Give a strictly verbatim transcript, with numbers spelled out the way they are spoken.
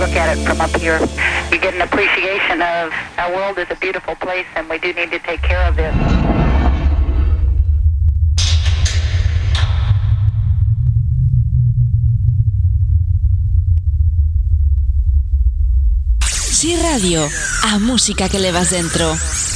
Look at it from up here. You get an appreciation of our world is a beautiful place and we do need to take care of it. Sí Radio, a música que levas dentro.